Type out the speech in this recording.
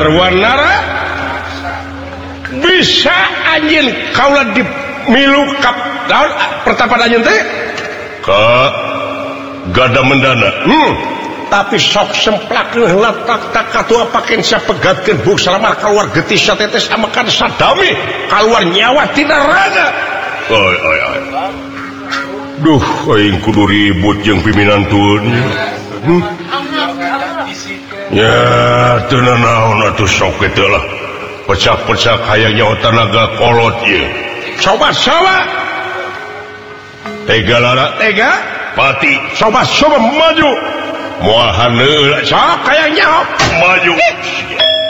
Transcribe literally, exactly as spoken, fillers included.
Darwanara bisa anjing kaulah di milu kap daun pertapaan anjing teh ka gada mendana hmm. Tapi sok semplak letak tak katua pakein siapa pegatkeun buk selama keluar getih satetes amakan sadami keluar nyawa tidak raga oi oi oi duh aing kudu ribut jeung piminantun hmm. Ya teu naon atuh sok kitu lah pecah-pecah kayaknya tanaga kolot ieu coba-coba tega lara tega pati coba-coba maju moal haneul sok kayaknya maju